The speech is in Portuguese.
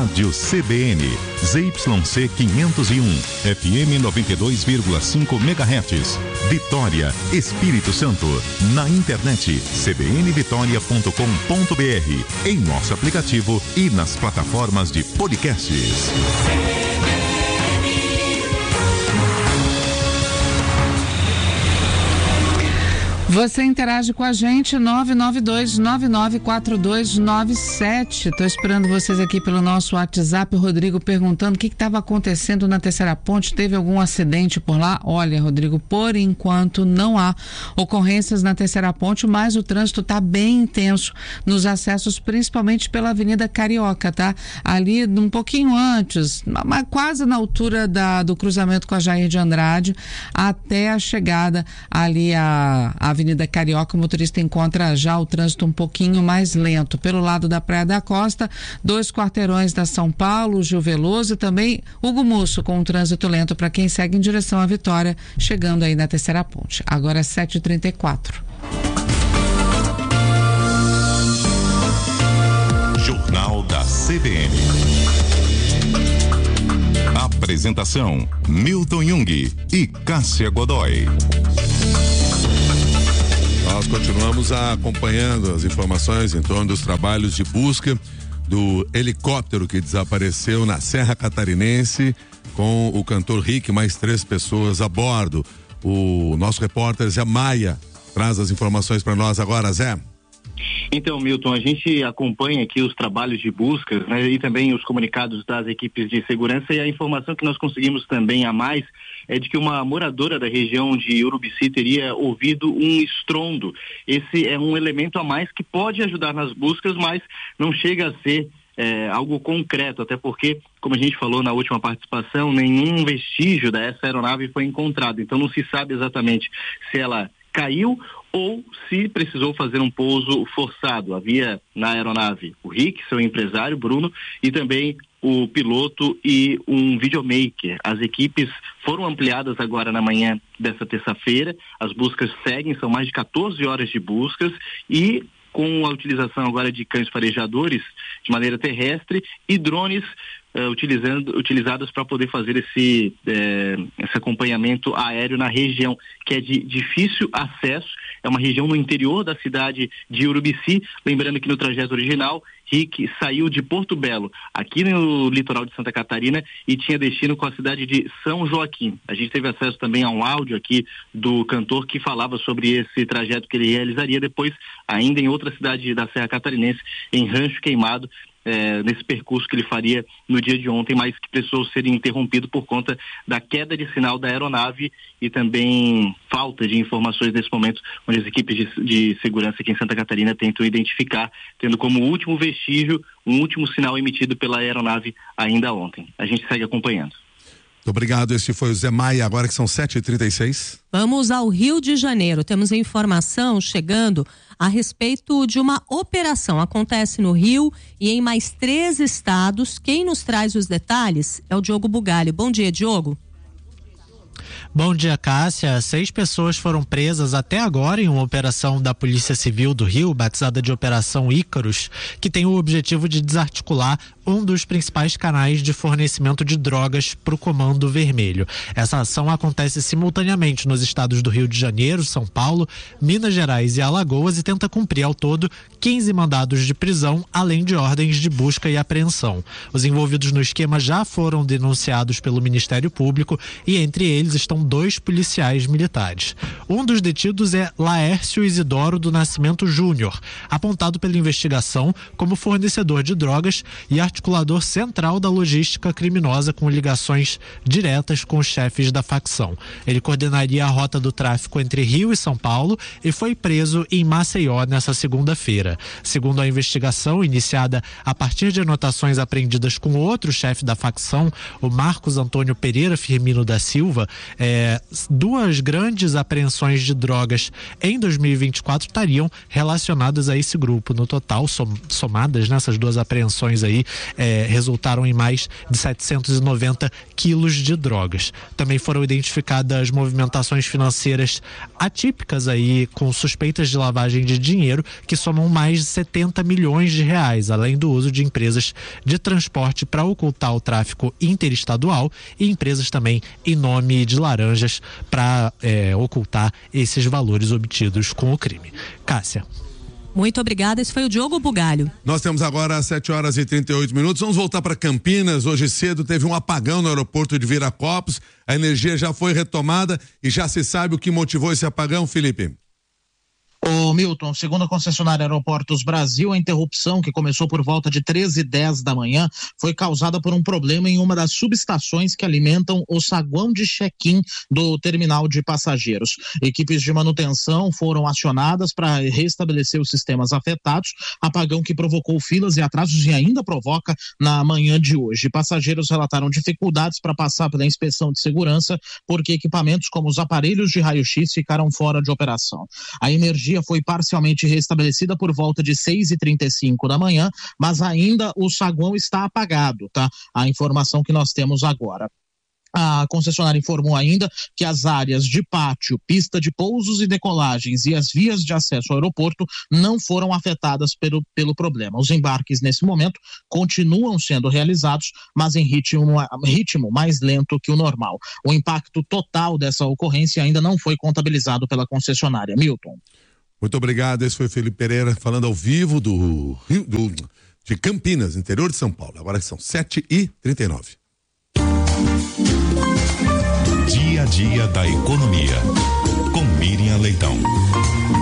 Rádio CBN, ZYC 501, FM 92,5 MHz, Vitória, Espírito Santo. Na internet, cbnvitoria.com.br, em nosso aplicativo e nas plataformas de podcasts. Você interage com a gente, 992-994297. Estou esperando vocês aqui pelo nosso WhatsApp. O Rodrigo perguntando o que estava acontecendo na Terceira Ponte. Teve algum acidente por lá? Olha, Rodrigo, por enquanto não há ocorrências na Terceira Ponte, mas o trânsito está bem intenso nos acessos, principalmente pela Avenida Carioca, tá? Ali um pouquinho antes, quase na altura do cruzamento com a Jair de Andrade, até a chegada ali à Avenida Carioca. O motorista encontra já o trânsito um pouquinho mais lento. Pelo lado da Praia da Costa, 2 quarteirões da São Paulo, Gil Veloso e também Hugo Musso, com um trânsito lento para quem segue em direção à Vitória, chegando aí na Terceira Ponte. Agora é 7h34. Jornal da CBN. Apresentação: Milton Jung e Cássia Godoy. Nós continuamos acompanhando as informações em torno dos trabalhos de busca do helicóptero que desapareceu na Serra Catarinense com o cantor Rick e mais 3 pessoas a bordo. O nosso repórter Zé Maia traz as informações para nós agora, Zé. Então, Milton, a gente acompanha aqui os trabalhos de busca, né, e também os comunicados das equipes de segurança, e a informação que nós conseguimos também a mais é de que uma moradora da região de Urubici teria ouvido um estrondo. Esse é um elemento a mais que pode ajudar nas buscas, mas não chega a ser algo concreto, até porque, como a gente falou na última participação, nenhum vestígio dessa aeronave foi encontrado, então não se sabe exatamente se ela caiu ou se precisou fazer um pouso forçado. Havia na aeronave o Rick, seu empresário, Bruno, e também o piloto e um videomaker. As equipes foram ampliadas agora na manhã dessa terça-feira, as buscas seguem, são mais de 14 horas de buscas e com a utilização agora de cães farejadores de maneira terrestre e drones utilizados para poder fazer esse acompanhamento aéreo na região, que é de difícil acesso. É uma região no interior da cidade de Urubici. Lembrando que no trajeto original, Rick saiu de Porto Belo, aqui no litoral de Santa Catarina, e tinha destino com a cidade de São Joaquim. A gente teve acesso também a um áudio aqui do cantor que falava sobre esse trajeto que ele realizaria depois, ainda em outra cidade da Serra Catarinense, em Rancho Queimado, nesse percurso que ele faria no dia de ontem, mas que precisou ser interrompido por conta da queda de sinal da aeronave e também falta de informações nesse momento, onde as equipes de segurança aqui em Santa Catarina tentam identificar, tendo como último vestígio um último sinal emitido pela aeronave ainda ontem. A gente segue acompanhando. Muito obrigado, esse foi o Zé Maia, agora que são 7h36. Vamos ao Rio de Janeiro, temos informação chegando a respeito de uma operação, acontece no Rio e em mais 3 estados. Quem nos traz os detalhes é o Diogo Bugalho. Bom dia, Diogo. Bom dia, Cássia. 6 pessoas foram presas até agora em uma operação da Polícia Civil do Rio, batizada de Operação Ícaros, que tem o objetivo de desarticular um dos principais canais de fornecimento de drogas para o Comando Vermelho. Essa ação acontece simultaneamente nos estados do Rio de Janeiro, São Paulo, Minas Gerais e Alagoas e tenta cumprir ao todo 15 mandados de prisão, além de ordens de busca e apreensão. Os envolvidos no esquema já foram denunciados pelo Ministério Público e entre eles estão 2 policiais militares. Um dos detidos é Laércio Isidoro do Nascimento Júnior, apontado pela investigação como fornecedor de drogas e articulador central da logística criminosa com ligações diretas com os chefes da facção. Ele coordenaria a rota do tráfico entre Rio e São Paulo e foi preso em Maceió nessa segunda-feira. Segundo a investigação, iniciada a partir de anotações apreendidas com outro chefe da facção, o Marcos Antônio Pereira Firmino da Silva, duas grandes apreensões de drogas em 2024 estariam relacionadas a esse grupo. No total, somadas nessas duas apreensões aí, resultaram em mais de 790 quilos de drogas. Também foram identificadas movimentações financeiras atípicas aí, com suspeitas de lavagem de dinheiro, que somam mais de 70 milhões de reais, além do uso de empresas de transporte para ocultar o tráfico interestadual e empresas também em nome de laranjas para ocultar esses valores obtidos com o crime. Cássia. Muito obrigada, esse foi o Diogo Bugalho. Nós temos agora 7h38. Vamos voltar para Campinas. Hoje cedo teve um apagão no aeroporto de Viracopos. A energia já foi retomada e já se sabe o que motivou esse apagão, Felipe? Ô Milton, segundo a concessionária Aeroportos Brasil, a interrupção, que começou por volta de 13h10 da manhã, foi causada por um problema em uma das subestações que alimentam o saguão de check-in do terminal de passageiros. Equipes de manutenção foram acionadas para restabelecer os sistemas afetados, apagão que provocou filas e atrasos e ainda provoca na manhã de hoje. Passageiros relataram dificuldades para passar pela inspeção de segurança, porque equipamentos como os aparelhos de raio-x ficaram fora de operação. A energia foi parcialmente restabelecida por volta de 6h35 da manhã, mas ainda o saguão está apagado, tá? A informação que nós temos agora. A concessionária informou ainda que as áreas de pátio, pista de pousos e decolagens e as vias de acesso ao aeroporto não foram afetadas pelo problema. Os embarques nesse momento continuam sendo realizados, mas em ritmo mais lento que o normal. O impacto total dessa ocorrência ainda não foi contabilizado pela concessionária. Milton. Muito obrigado, esse foi Felipe Pereira falando ao vivo de Campinas, interior de São Paulo. Agora são 7h39. Dia a dia da economia, com Miriam Leitão.